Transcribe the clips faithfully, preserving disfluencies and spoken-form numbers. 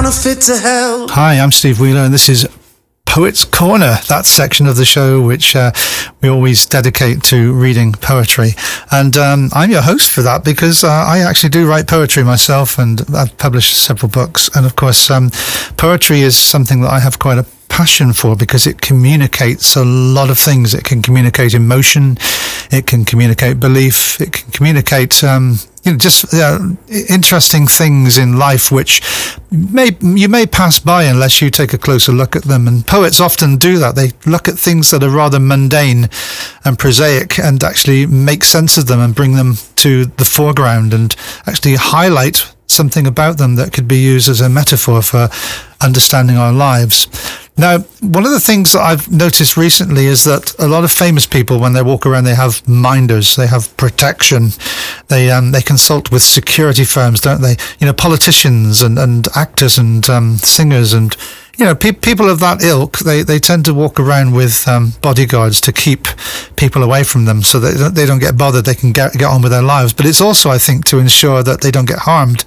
counterfeit to hell. Hi, I'm Steve Wheeler, and this is Poets Corner, that section of the show which uh, we always dedicate to reading poetry. And um, I'm your host for that because uh, I actually do write poetry myself, and I've published several books. And of course, um, poetry is something that I have quite a passion for because it communicates a lot of things. It can communicate emotion, it can communicate belief, it can communicate um, you know, just uh, interesting things in life which may you may pass by unless you take a closer look at them. And poets often do that. They look at things that are rather mundane and prosaic and actually make sense of them and bring them to the foreground and actually highlight something about them that could be used as a metaphor for understanding our lives. Now, one of the things that I've noticed recently is that a lot of famous people, when they walk around, they have minders, they have protection. They um, they consult with security firms, don't they? You know, politicians and, and actors and um, singers and, you know, pe- people of that ilk, they, they tend to walk around with um, bodyguards to keep people away from them so that they don't, they don't get bothered, they can get, get on with their lives. But it's also, I think, to ensure that they don't get harmed.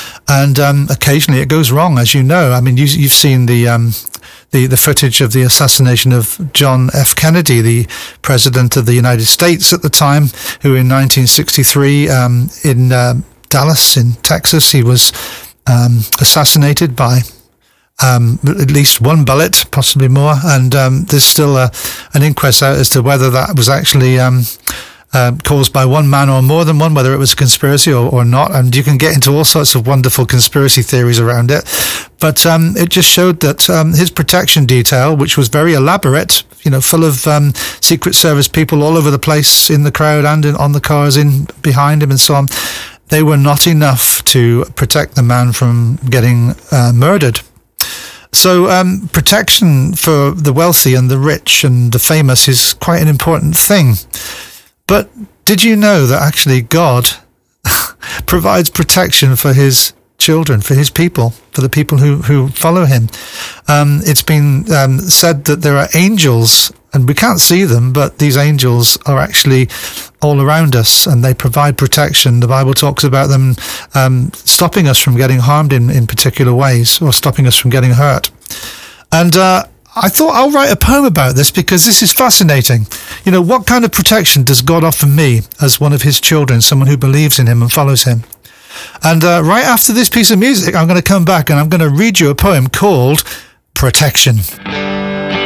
And um, occasionally it goes wrong, as you know. I mean, you, you've seen the... Um, The, the footage of the assassination of John F. Kennedy, the president of the United States at the time, who in nineteen sixty-three um, in uh, Dallas in Texas, he was um, assassinated by um, at least one bullet, possibly more. And um, there's still a, an inquest out as to whether that was actually um, uh, caused by one man or more than one, whether it was a conspiracy or, or not. And you can get into all sorts of wonderful conspiracy theories around it. But um, it just showed that um, his protection detail, which was very elaborate, you know, full of um, Secret Service people all over the place in the crowd and in, on the cars in behind him and so on, they were not enough to protect the man from getting uh, murdered. So um, protection for the wealthy and the rich and the famous is quite an important thing. But did you know that actually God provides protection for his children, for his people, for the people who, who follow him? Um, it's been um, said that there are angels, and we can't see them, but these angels are actually all around us and they provide protection. The Bible talks about them um, stopping us from getting harmed in, in particular ways, or stopping us from getting hurt. And uh, I thought I'll write a poem about this because this is fascinating. You know, what kind of protection does God offer me as one of his children, someone who believes in him and follows him? And uh, right after this piece of music, I'm going to come back and I'm going to read you a poem called Protection.